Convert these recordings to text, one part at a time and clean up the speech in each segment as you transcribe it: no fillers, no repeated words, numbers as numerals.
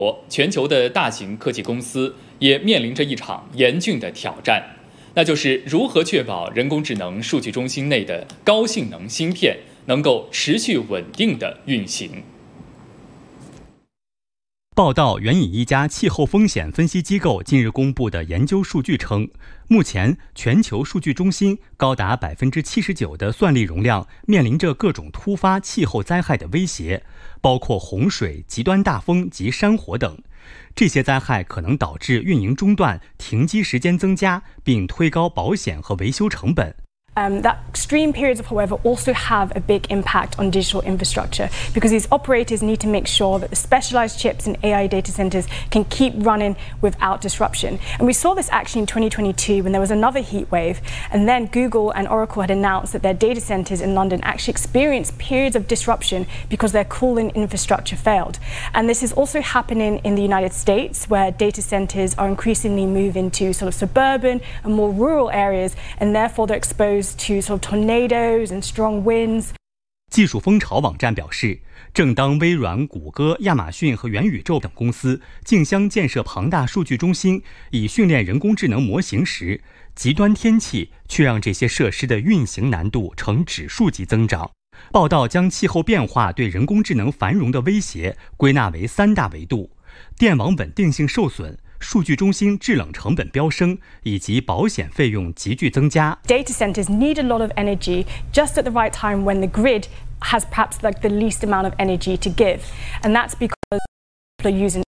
全球的大型科技公司也面临着一场严峻的挑战，那就是如何确保人工智能数据中心内的高性能芯片能够持续稳定的运行。 报道援引一家气候风险分析机构近日公布的研究数据称，目前全球数据中心高达79%的算力容量面临着各种突发气候灾害的威胁，包括洪水、极端大风及山火等。这些灾害可能导致运营中断、停机时间增加，并推高保险和维修成本。 That extreme periods of however also have a big impact on digital infrastructure because these operators need to make sure that the specialized chips in AI data centers can keep running without disruption. And we saw this actually in 2022 when there was another heat wave, and then Google and Oracle had announced that their data centers in London actually experienced periods of disruption because their cooling infrastructure failed. And this is also happening in the United States, where data centers are increasingly moving to sort of suburban and more rural areas, and therefore they're exposed to sort of tornadoes and strong winds. 技术风潮网站表示，正当微软、谷歌、亚马逊和元宇宙等公司竞相建设庞大数据中心以训练人工智能模型时，极端天气却让这些设施的运行难度呈指数级增长。报道将气候变化对人工智能繁荣的威胁归纳为3大维度：电网稳定性受损、数据中心制冷成本飙升，以及保险费用急剧增加。 Data centers need a lot of energy just at the right time when the grid has perhaps like the least amount of energy to give, and that's because people are using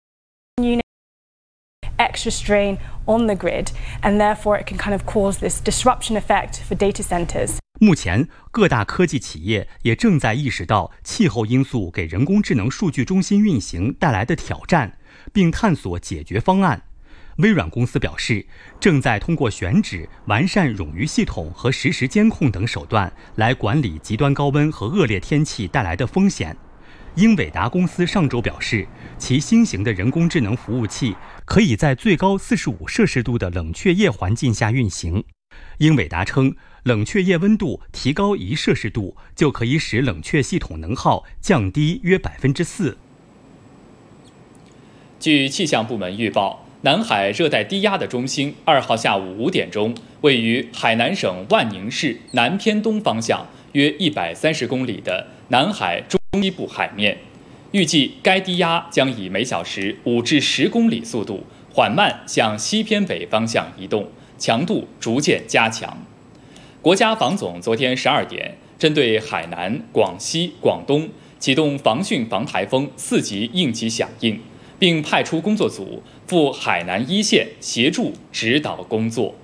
extra strain on the grid, and therefore it can kind of cause this disruption effect for data centers. 目前，各大科技企业也正在意识到气候因素给人工智能数据中心运行带来的挑战，并探索解决方案。微软公司表示，正在通过选址、完善冗余系统和实时监控等手段来管理极端高温和恶劣天气带来的风险。英伟达公司上周表示，其新型的人工智能服务器可以在最高45摄氏度的冷却液环境下运行。英伟达称，冷却液温度提高1摄氏度就可以使冷却系统能耗降低约4%。 据气象部门预报，南海热带低压的中心2号下午5点钟位于海南省万宁市南偏东方向约130公里的南海中西部海面，预计该低压将以每小时5至10公里速度缓慢向西偏北方向移动，强度逐渐加强。国家防总昨天12点针对海南、广西、广东启动防汛防台风4级应急响应，并派出工作组赴海南一线协助指导工作。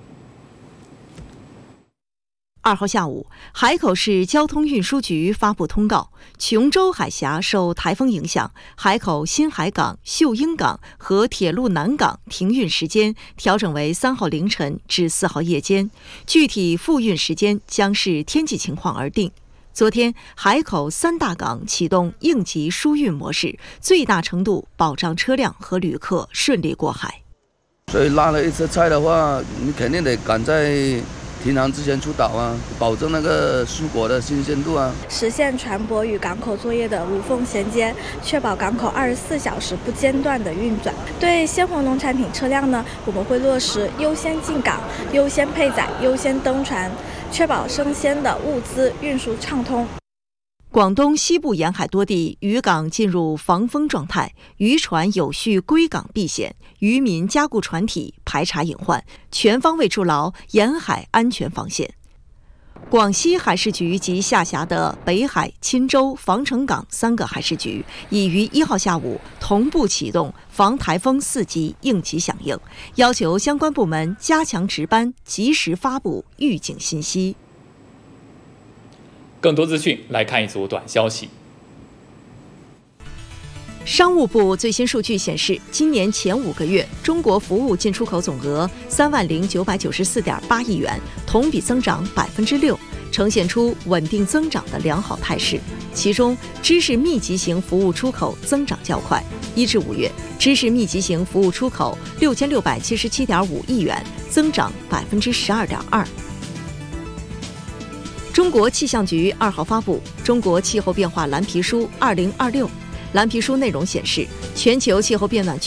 2号下午，海口市交通运输局发布通告，琼州海峡受台风影响，海口新海港、秀英港和铁路南港停运时间调整为3号凌晨至4号夜间，具体复运时间将视天气情况而定。昨天，海口3大港启动应急疏运模式，最大程度保障车辆和旅客顺利过海。 所以拉了一车菜的话，你肯定得赶在停航之前出岛啊，保证那个蔬果的新鲜度啊， 实现船舶与港口作业的无缝衔接，确保港口24小时不间断的运转。对鲜活农产品车辆呢，我们会落实优先进港、优先配载、优先登船，确保生鲜的物资运输畅通。 广东西部沿海多地渔港进入防风状态，渔船有序归港避险，渔民加固船体，排查隐患，全方位筑牢沿海安全防线。广西海事局及下辖的北海、钦州、防城港3个海事局已于1号下午同步启动防台风4级应急响应，要求相关部门加强值班，及时发布预警信息。 更多资讯来看一组短消息。 商务部最新数据显示，今年前5个月，中国服务进出口总额30994.8亿元，同比增长6%，呈现出稳定增长的良好态势。其中，知识密集型服务出口增长较快，1至5月，知识密集型服务出口6677.5亿元，增长12.2%。中国气象局2号发布《中国气候变化蓝皮书2026》。蓝皮书内容显示，全球气候变暖